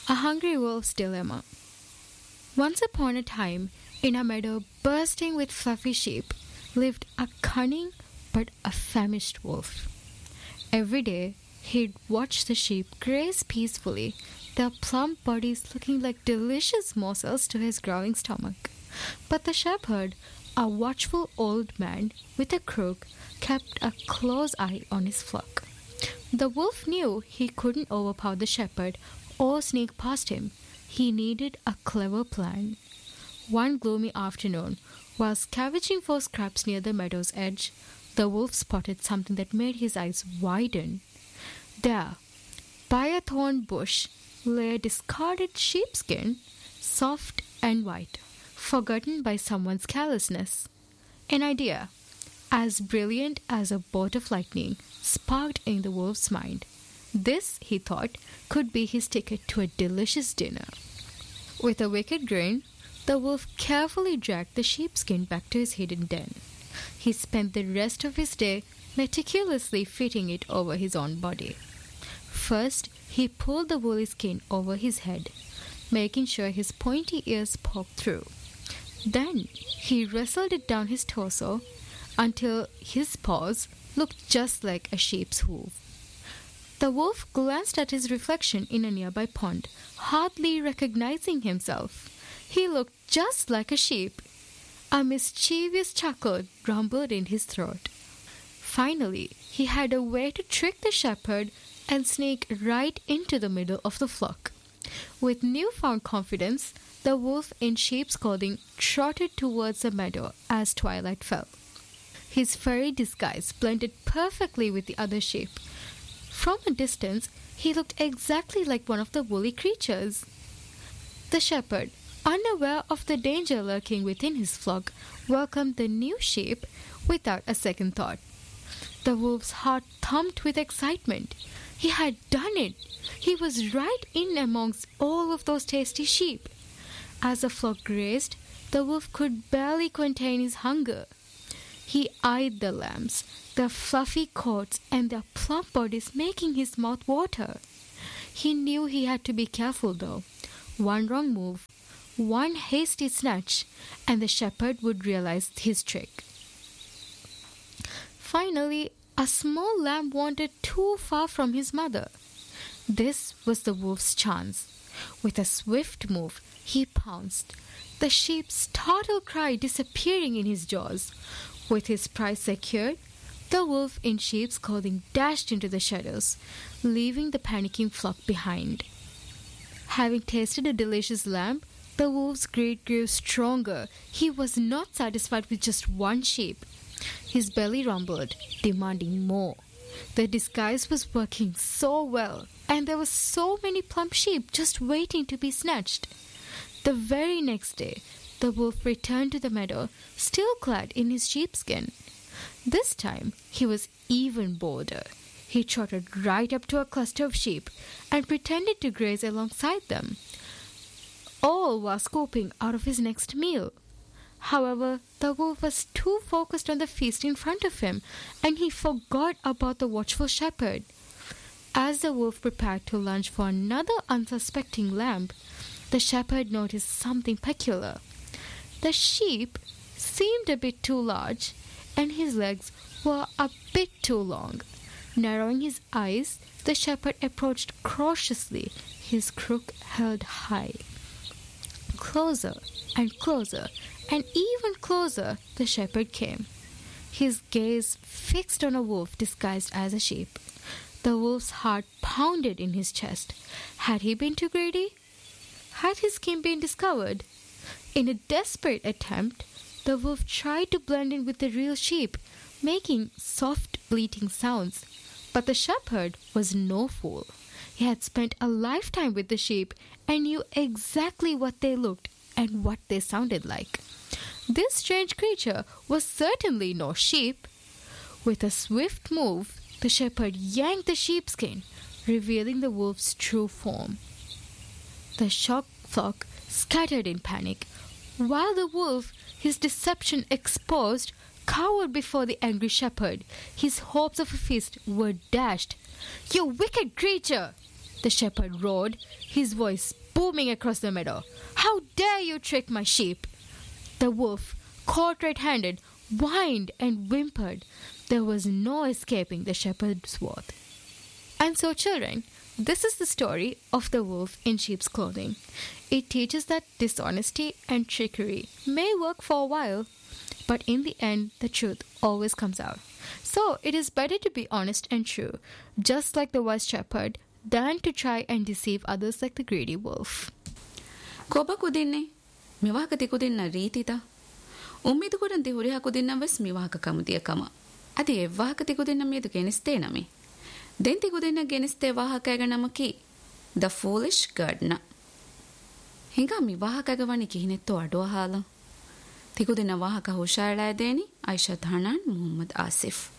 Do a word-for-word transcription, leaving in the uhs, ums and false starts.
A hungry wolf's dilemma. Once upon a time, in a meadow bursting with fluffy sheep, lived a cunning but a famished wolf. Every day, he'd watch the sheep graze peacefully, their plump bodies looking like delicious morsels to his growling stomach. But the shepherd, a watchful old man with a crook, kept a close eye on his flock. The wolf knew he couldn't overpower the shepherd or sneak past him. He needed a clever plan. One gloomy afternoon, while scavenging for scraps near the meadow's edge, the wolf spotted something that made his eyes widen. There, by a thorn bush, lay a discarded sheepskin, soft and white, forgotten by someone's carelessness. An idea, as brilliant as a bolt of lightning, sparked in the wolf's mind. This, he thought, could be his ticket to a delicious dinner. With a wicked grin, the wolf carefully dragged the sheepskin back to his hidden den. He spent the rest of his day meticulously fitting it over his own body. First, he pulled the woolly skin over his head, making sure his pointy ears poked through. Then, he wrestled it down his torso until his paws looked just like a sheep's hoof. The wolf glanced at his reflection in a nearby pond, hardly recognizing himself. He looked just like a sheep. A mischievous chuckle rumbled in his throat. Finally, he had a way to trick the shepherd and sneak right into the middle of the flock. With newfound confidence, the wolf in sheep's clothing trotted towards the meadow as twilight fell. His furry disguise blended perfectly with the other sheep. From a distance, he looked exactly like one of the woolly creatures. The shepherd, unaware of the danger lurking within his flock, welcomed the new sheep without a second thought. The wolf's heart thumped with excitement. He had done it! He was right in amongst all of those tasty sheep. As the flock grazed, the wolf could barely contain his hunger. He eyed the lambs, their fluffy coats and their plump bodies making his mouth water. He knew he had to be careful though. One wrong move, one hasty snatch, and the shepherd would realize his trick. Finally, a small lamb wandered too far from his mother. This was the wolf's chance. With a swift move, he pounced, the sheep's startled cry disappearing in his jaws. With his prize secured, the wolf in sheep's clothing dashed into the shadows, leaving the panicking flock behind. Having tasted the delicious lamb, the wolf's greed grew stronger. He was not satisfied with just one sheep. His belly rumbled, demanding more. The disguise was working so well, and there were so many plump sheep just waiting to be snatched. The very next day, the wolf returned to the meadow, still clad in his sheepskin. This time, he was even bolder. He trotted right up to a cluster of sheep and pretended to graze alongside them, all while scooping out of his next meal. However, the wolf was too focused on the feast in front of him, and he forgot about the watchful shepherd. As the wolf prepared to lunge for another unsuspecting lamb, the shepherd noticed something peculiar. The sheep seemed a bit too large, and his legs were a bit too long. Narrowing his eyes, the shepherd approached cautiously, his crook held high. Closer and closer, and even closer the shepherd came, his gaze fixed on a wolf disguised as a sheep. The wolf's heart pounded in his chest. Had he been too greedy? Had his scheme been discovered? In a desperate attempt, the wolf tried to blend in with the real sheep, making soft bleating sounds. But the shepherd was no fool. He had spent a lifetime with the sheep and knew exactly what they looked and what they sounded like. This strange creature was certainly no sheep. With a swift move, the shepherd yanked the sheepskin, revealing the wolf's true form. The shocked flock scattered in panic, while the wolf, his deception exposed, cowered before the angry shepherd. His hopes of a feast were dashed. "You wicked creature!" the shepherd roared, his voice booming across the meadow. "How dare you trick my sheep?" The wolf, caught red-handed, whined and whimpered. There was no escaping the shepherd's wrath. And so, children, this is the story of the wolf in sheep's clothing. It teaches that dishonesty and trickery may work for a while, but in the end, the truth always comes out. So, it is better to be honest and true, just like the wise shepherd, than to try and deceive others like the greedy wolf. Koba kudinne, miwaka tikudinna reetita. Ummidu kudanti huriha kudinna ves miwaka kamutiya kama. Adi evwaka tikudinna miedu geniste nami. Den tikudinna geniste wahakaga namaki. The Foolish Gardener. Hinga miwahakaga wani kihinetto aduwa hala. Tikudinna wahaka hushaila deni Aisha Thanan Muhammad Asif.